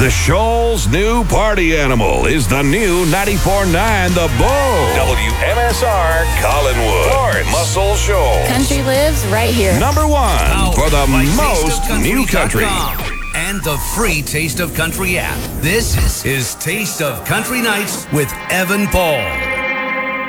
The Shoal's new party animal is the new 94.9 The Bull. WMSR Collinwood. Florence. Muscle Shoals. Country lives right here. Number one Powered for the by most new country. And the free Taste of Country app. This is Taste of Country Nights with Evan Paul.